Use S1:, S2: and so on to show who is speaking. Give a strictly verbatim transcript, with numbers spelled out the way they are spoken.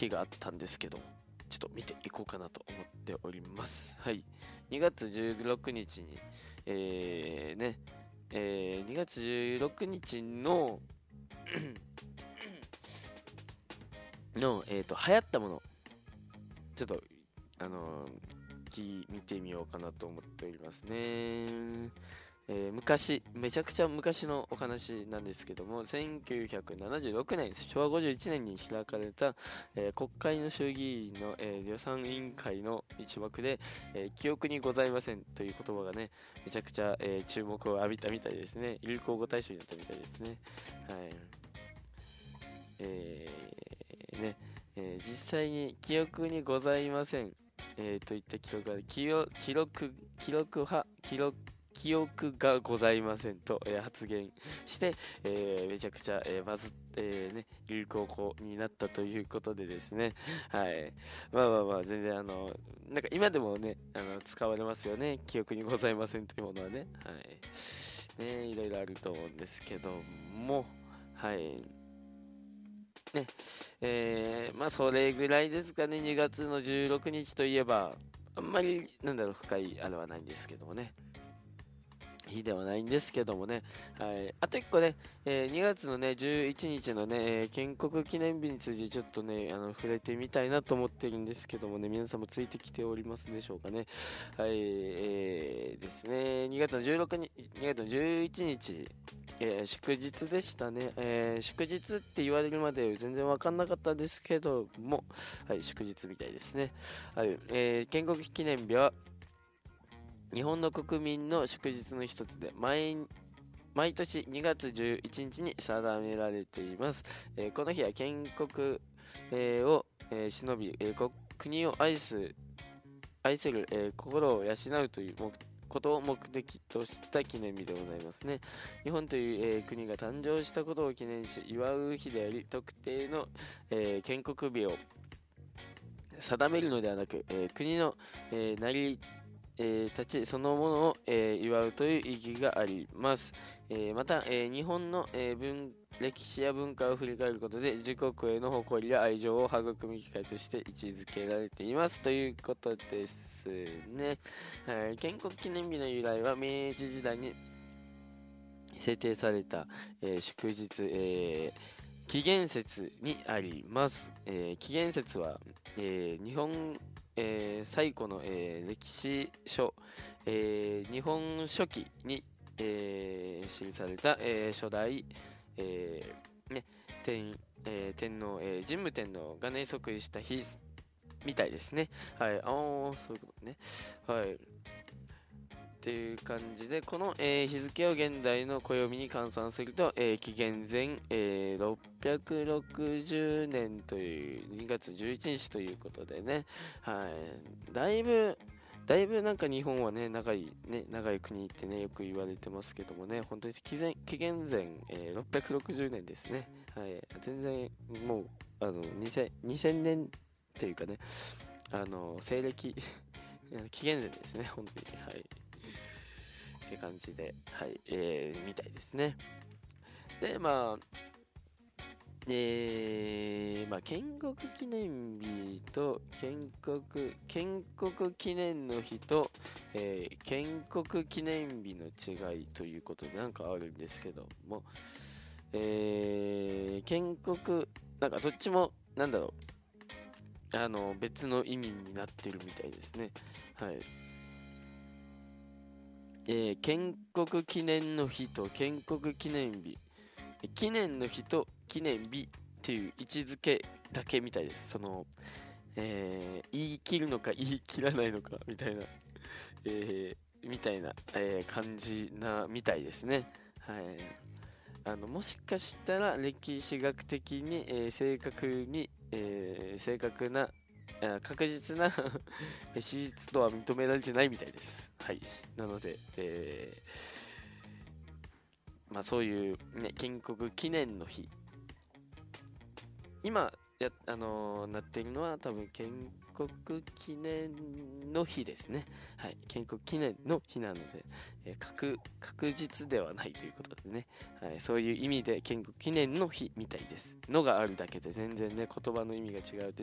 S1: 日があったんですけど、ちょっと見ていこうかなと思っております。はい。にがつじゅうろくにちに、えー、ね、えー、にがつじゅうろくにちのの、えーと、流行ったもの、ちょっと、あのー、見てみようかなと思っておりますね。えー昔、めちゃくちゃ昔のお話なんですけども、せんきゅうひゃくななじゅうろくねん、しょわごじゅういちねんに開かれた、えー国会の衆議院の、えー予算委員会の一幕で、えー記憶にございませんという言葉がね、めちゃくちゃ、えー注目を浴びたみたいですね。流行語大賞になったみたいですね。はい。えーね、えー実際に記憶にございません、えーといった記録が記憶記録記録派記録記憶がございませんと、えー発言して、えーめちゃくちゃ、えーバズっえーね、流行語になったということでですね。はい。まあまあまあ、全然あの、なんか今でもね、あの使われますよね。記憶にございませんというものはね。はい。ね、いろいろあると思うんですけども、はい。ね、えー、まあそれぐらいですかね。にがつのじゅうろくにちといえば、あんまりなんだろう、深いあれはないんですけどもね、日ではないんですけどもね、はい、あといっこね、えーにがつのねじゅういちにちのね、えー建国記念日についてちょっとね、あの触れてみたいなと思ってるんですけどもね、皆さんもついてきておりますでしょうかね。はい、えー、ですね、にがつのじゅうろくにち、にがつのじゅういちにち、えー祝日でしたね、えー祝日って言われるまで全然わかんなかったですけども、はい、祝日みたいですね。はい、えー建国記念日は日本の国民の祝日の一つで毎毎年にがつじゅういちにちに定められています。えーこの日は建国、えーを、えー忍び、えーこ国を愛す愛する、えー心を養うという目ことを目的とした記念日でございますね。日本という、えー国が誕生したことを記念し祝う日であり、特定の、えー建国日を定めるのではなく、えー国の、えー成りえー立ちそのものを、えー祝うという意義があります。えーまた、えー日本の、えー文歴史や文化を振り返ることで自国への誇りや愛情を育む機会として位置づけられていますということですね。はい、建国記念日の由来は明治時代に制定された、えー祝日、えー紀元節にあります。えー紀元節は、えー日本、えー最古の、えー歴史書、えー日本書紀に、えー記された、えー初代、えーね、天、えー天皇、えー神武天皇がね、即位した日みたいですね。はい。ああ、そういうことね。はい。っていう感じで、この、えー日付を現代の暦に換算すると、えー紀元前、えーろっぴゃくろくじゅうねんというにがつじゅういちにちということでね、はい、だいぶ、だいぶなんか日本はね、長い、ね、長い国ってね、よく言われてますけどもね、本当に紀元紀元前、えーろっぴゃくろくじゅうねんですね。はい、全然もう、あの、にせん、にせんねんっていうかね、あの、西暦、紀元前ですね、本当に。はい。って感じで、はい、えー、みたいですね。で、まあ、えー、まあ、建国記念日と建国、建国記念の日と、えー建国記念日の違いということでなんかあるんですけども、えー建国、なんかどっちも、なんだろう、あの、別の意味になってるみたいですね。はい。えー建国記念の日と建国記念日、記念の日と記念日っていう位置づけだけみたいです。その、えー言い切るのか言い切らないのかみたいな、えーみたいな、えー感じなみたいですね。はい。あの、もしかしたら歴史学的に、えー正確に、えー正確な、あ確実な史実とは認められてないみたいです。はい。なので、えーまあそういうね、建国記念の日今や、あのーなっているのは多分建国記念の日ですね。はい。建国記念の日なので、えー確、確実ではないということでね。はい。そういう意味で建国記念の日みたいです。のがあるだけで全然ね、言葉の意味が違う